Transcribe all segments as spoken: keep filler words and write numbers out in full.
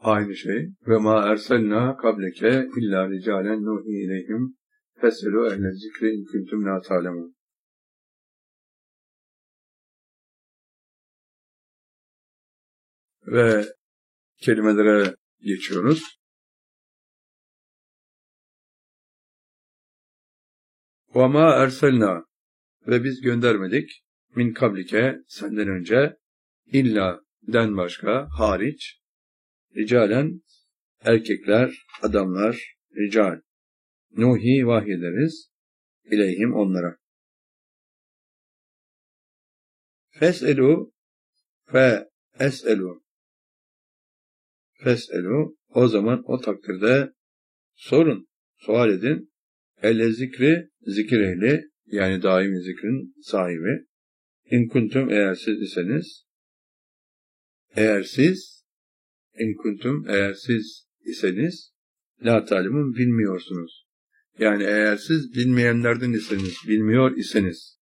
Aynı şey. Ve ma erselna kableke illa ricalen nuhi ileyhim feselu ehle zikri in kuntum la ta'lemun. Ve kelimelere geçiyoruz. Ve ma erselna ve biz göndermedik min kablike senden önce illa den başka hariç ricalen erkekler, adamlar, rical nuhi vahyederiz ileyhim onlara. Feselu fe eselu feselu o zaman o takdirde sorun, sual edin. Elle zikri zikir ehli yani daimi zikrin sahibi. İn kuntum eğer siz iseniz eğer siz in kuntum eğer siz iseniz la talimun bilmiyorsunuz. Yani eğer siz bilmeyenlerden iseniz, bilmiyor iseniz.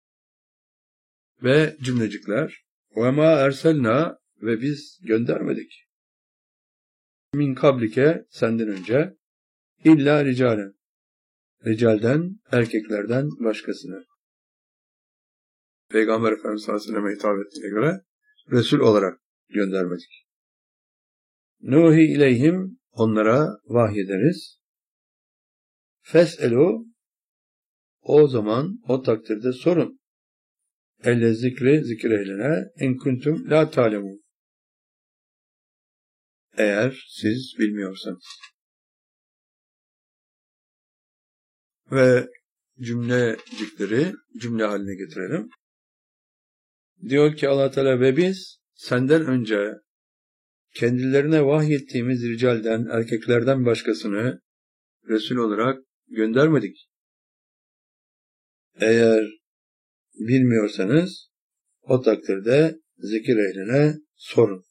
Ve cümlecikler ve ma erselna ve biz göndermedik. Min kablike senden önce illa ricalen ricalden, erkeklerden başkasını. Peygamber Efendimiz sallallahu aleyhi ve sellem'e hitap ettiğine göre Resul olarak göndermedik. Nuhi ileyhim onlara vahyederiz. Feselu o zaman o takdirde sorun. Elle zikri zikir ehlene in kuntum la ta'lemun. Eğer siz bilmiyorsanız. Ve cümlecikleri cümle haline getirelim. Diyor ki Allah Teala ve biz senden önce kendilerine vahyettiğimiz ricalden, erkeklerden başkasını Resul olarak göndermedik. Eğer bilmiyorsanız o takdirde zikir ehline sorun.